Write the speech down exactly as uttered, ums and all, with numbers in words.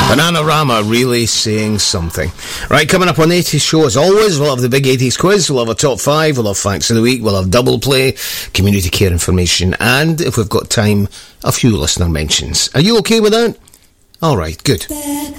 Bananarama really saying something. Right, coming up on the eighties show, as always, we'll have the big eighties quiz, we'll have a top five, we'll have facts of the week, we'll have double play, community care information, and, if we've got time, a few listener mentions. Are you okay with that? All right, good. Back